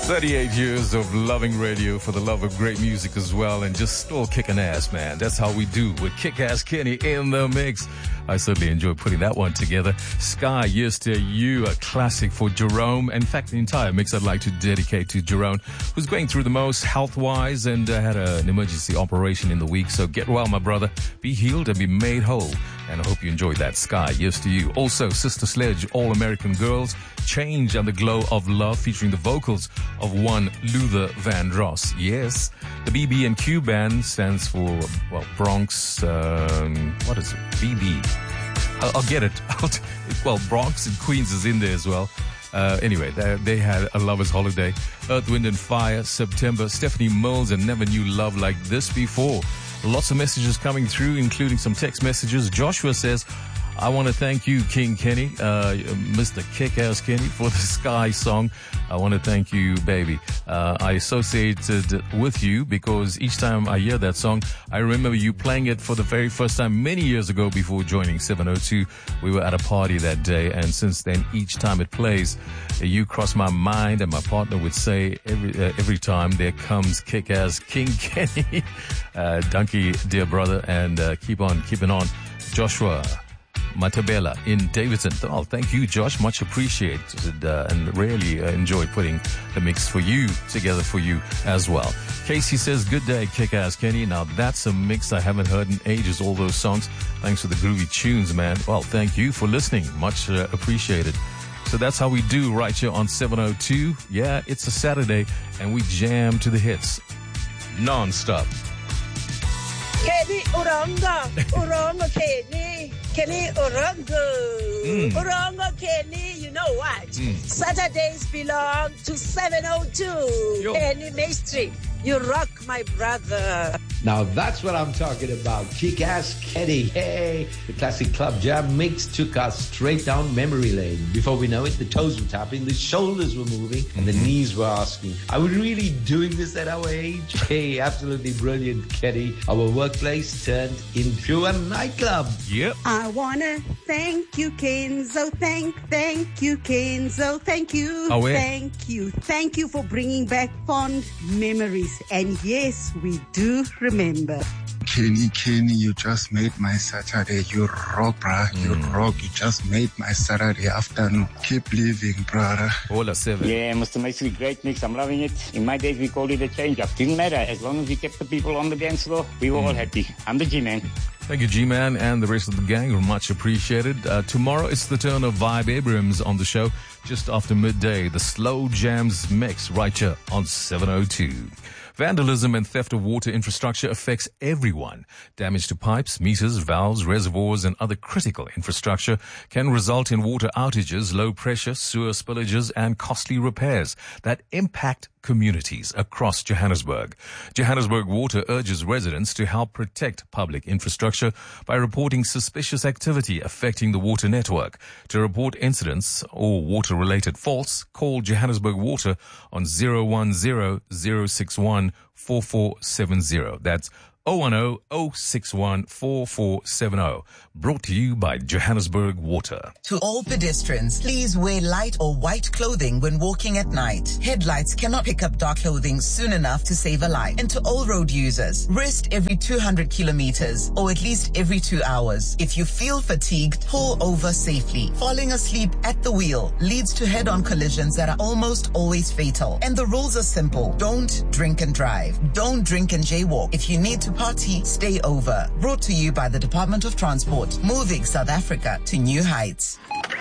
38 years of loving radio for the love of great music as well, and just still kicking ass, man. That's how we do with Kick-Ass Kenny in the mix. I certainly enjoyed putting that one together. Sky, Years to You, a classic for Jerome. In fact, the entire mix I'd like to dedicate to Jerome, who's going through the most health-wise and had an emergency operation in the week. So get well, my brother. Be healed and be made whole. And I hope you enjoyed that. Sky, Years to You. Also, Sister Sledge, All American Girls, Change and the Glow of Love, featuring the vocals of one Luther Vandross. Yes, the BB&Q band stands for, well, Bronx, what is it? BB. I'll get it. Well, Bronx and Queens is in there as well. Anyway, they had A Lover's Holiday, Earth, Wind and Fire, September, Stephanie Mills, and Never Knew Love Like This Before. Lots of messages coming through, including some text messages. Joshua says, I want to thank you, King Kenny, Mr. Kick-Ass Kenny, for the Sky song. I want to thank you, baby. I associated with you because each time I hear that song, I remember you playing it for the very first time many years ago before joining 702. We were at a party that day, and since then, each time it plays, you cross my mind, and my partner would say every time, there comes Kick-Ass King Kenny. Donkey, dear brother, and keep on keeping on. Joshua Matabella in Davidson. Oh, thank you, Josh. Much appreciated and really enjoyed putting the mix for you together for you as well. Casey says, good day, Kick-Ass Kenny. Now, that's a mix I haven't heard in ages, all those songs. Thanks for the groovy tunes, man. Well, thank you for listening. Much appreciated. So that's how we do right here on 702. Yeah, it's a Saturday, and we jam to the hits non-stop. Kenny Urongo, Urongo Kenny, Kenny Urongo, Urongo Kenny, you know what? Saturdays belong to 702. Yo. Kenny Maestri, you rock, my brother. Now that's what I'm talking about. Kick-Ass Kenny. Hey, the classic club jam mix took us straight down memory lane. Before we know it, the toes were tapping, the shoulders were moving, and the knees were asking, are we really doing this at our age? Hey, absolutely brilliant, Kenny. Our workplace turned into a nightclub. Yep. I wanna thank you, Kenzo. Thank you, Kenzo. Thank you. Oh, yeah. Thank you for bringing back fond memories. And yes, we do remember. Kenny, you just made my Saturday. You rock, bruh. You rock. You just made my Saturday afternoon. Keep living, brother. Hola, 7. Yeah, Mr. Maestri, great mix. I'm loving it. In my days, we called it a change-up. Didn't matter. As long as we kept the people on the dance floor, we were all happy. I'm the G-Man. Thank you, G-Man, and the rest of the gang. Much appreciated. Tomorrow, it's the turn of Vibe Abrams on the show, just after midday. The Slow Jams mix right here on 702. Vandalism and theft of water infrastructure affects everyone. Damage to pipes, meters, valves, reservoirs, and other critical infrastructure can result in water outages, low pressure, sewer spillages, and costly repairs that impact communities across Johannesburg. Johannesburg Water urges residents to help protect public infrastructure by reporting suspicious activity affecting the water network. To report incidents or water-related faults, call Johannesburg Water on 010-061-4470. That's 010-061-4470. Brought to you by Johannesburg Water. To all pedestrians, please wear light or white clothing when walking at night. Headlights cannot pick up dark clothing soon enough to save a life. And to all road users, rest every 200 kilometers or at least every 2 hours. If you feel fatigued, pull over safely. Falling asleep at the wheel leads to head-on collisions that are almost always fatal. And the rules are simple. Don't drink and drive. Don't drink and jaywalk. If you need to party, stay over. Brought to you by the Department of Transport, moving South Africa to new heights.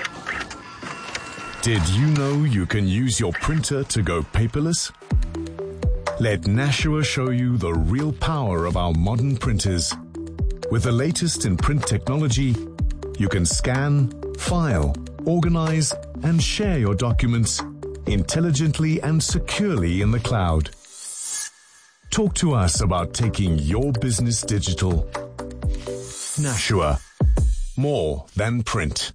Did you know you can use your printer to go paperless? Let Nashua show you the real power of our modern printers. With the latest in print technology, you can scan, file, organize, and share your documents intelligently and securely in the cloud. Talk to us about taking your business digital. Nashua. More than print.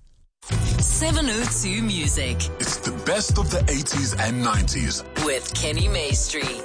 702 Music. It's the best of the 80s and 90s. With Kenny Maestri.